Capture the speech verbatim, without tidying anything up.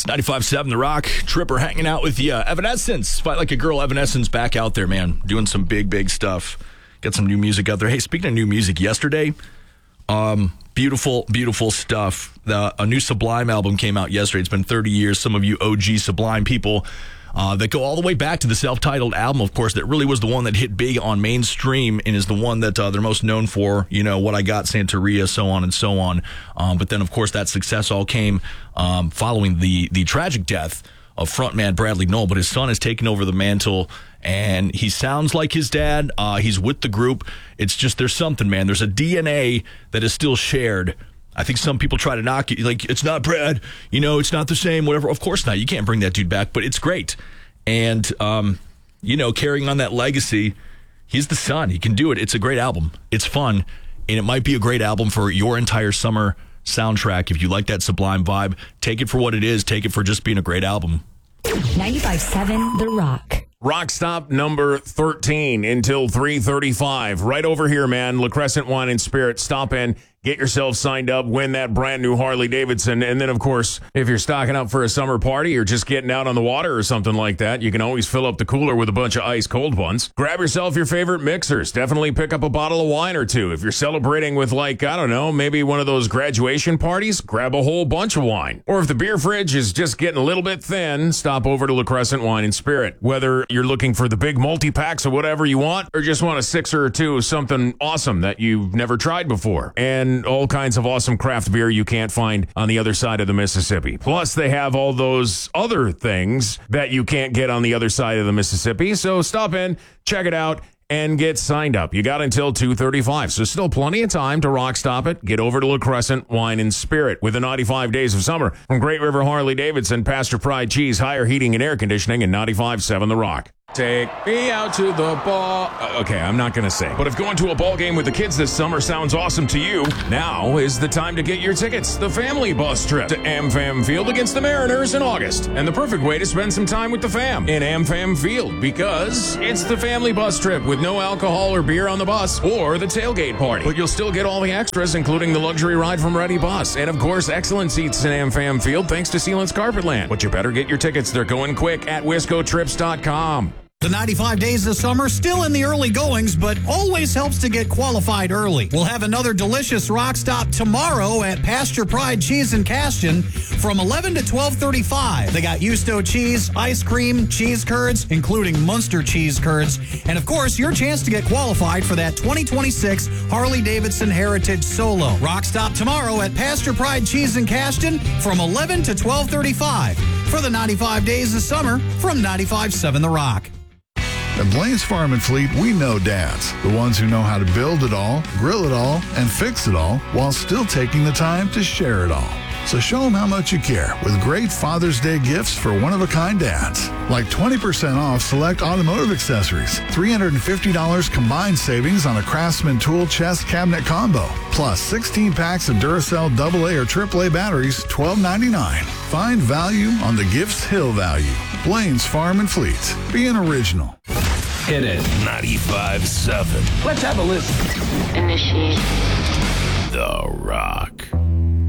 ninety-five point seven The Rock. Tripper hanging out with you. Evanescence. Fight Like a Girl. Evanescence back out there, man. Doing some big, big stuff. Got some new music out there. Hey, speaking of new music, yesterday, um, beautiful, beautiful stuff. The, a new Sublime album came out yesterday. It's been thirty years. Some of you O G Sublime people uh, that go all the way back to the self-titled album, of course, that really was the one that hit big on mainstream and is the one that uh, they're most known for. You know, What I Got, Santeria, so on and so on. Um, but then, of course, that success all came um, following the the tragic death of frontman Bradley Nowell. But his son has taken over the mantle, and he sounds like his dad. Uh, he's with the group. It's just, there's something, man. There's a D N A that is still shared. I think some people try to knock you, like, it's not Brad, you know, it's not the same, whatever. Of course not. You can't bring that dude back, but it's great. And, um, you know, carrying on that legacy, he's the son. He can do it. It's a great album. It's fun, and it might be a great album for your entire summer soundtrack. If you like that Sublime vibe, take it for what it is. Take it for just being a great album. ninety-five point seven The Rock. Rock stop number thirteen until three thirty-five. Right over here, man. La Crescent Wine and Spirit. Stop in. Get yourself signed up, win that brand new Harley Davidson. And then, of course, if you're stocking up for a summer party or just getting out on the water or something like that, you can always fill up the cooler with a bunch of ice cold ones. Grab yourself your favorite mixers. Definitely pick up a bottle of wine or two. If you're celebrating with, like, I don't know, maybe one of those graduation parties, grab a whole bunch of wine. Or if the beer fridge is just getting a little bit thin, stop over to La Crescent Wine and Spirit. Whether you're looking for the big multi-packs of whatever you want or just want a sixer or two of something awesome that you've never tried before. And all kinds of awesome craft beer you can't find on the other side of the Mississippi. Plus, they have all those other things that you can't get on the other side of the Mississippi. So stop in, check it out, and get signed up. You got until two thirty-five, so still plenty of time to rock stop it. Get over to La Crescent Wine and Spirit with the ninety-five Days of Summer from Great River Harley Davidson, Pasture Pride Cheese, Higher Heating and Air Conditioning, and ninety-five point seven The Rock. Take me out to the ball. Uh, okay, I'm not going to sing. But if going to a ball game with the kids this summer sounds awesome to you, now is the time to get your tickets. The family bus trip to AmFam Field against the Mariners in August. And the perfect way to spend some time with the fam in AmFam Field, because it's the family bus trip with no alcohol or beer on the bus or the tailgate party. But you'll still get all the extras, including the luxury ride from Ready Bus. And of course, excellent seats in AmFam Field thanks to Sealant's Carpetland. But you better get your tickets. They're going quick at wisco trips dot com. The ninety-five Days of Summer still in the early goings, but always helps to get qualified early. We'll have another delicious rock stop tomorrow at Pasture Pride Cheese and Caston from eleven to twelve thirty-five. They got Yusto cheese, ice cream, cheese curds, including Munster cheese curds, and of course, your chance to get qualified for that twenty twenty-six Harley-Davidson Heritage Solo. Rock stop tomorrow at Pasture Pride Cheese and Caston from eleven to twelve thirty-five for the ninety-five Days of Summer from ninety-five point seven The Rock. At Blaine's Farm and Fleet, we know dads, the ones who know how to build it all, grill it all, and fix it all while still taking the time to share it all. So show them how much you care with great Father's Day gifts for one-of-a-kind dads. Like twenty percent off select automotive accessories, three hundred fifty dollars combined savings on a Craftsman tool chest cabinet combo, plus sixteen packs of Duracell double A or triple A batteries, twelve ninety-nine. Find value on the Gifts Hill value. Blaine's Farm and Fleet. Be an original. Hit it. ninety-five point seven. Let's have a listen. Initiate. The Rock.